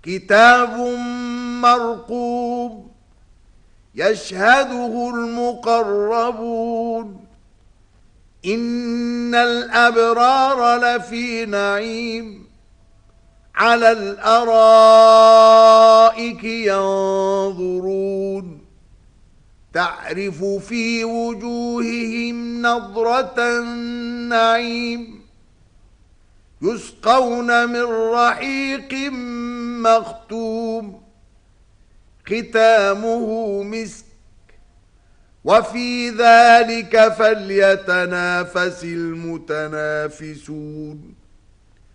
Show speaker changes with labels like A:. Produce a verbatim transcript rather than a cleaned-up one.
A: كتاب مرقوم يشهده المقربون إن الأبرار لفي نعيم على الأرائك ينظرون تعرف في وجوههم نضرة النعيم يسقون من رحيق مختوم ختامه مسك وفي ذلك فليتنافس المتنافسون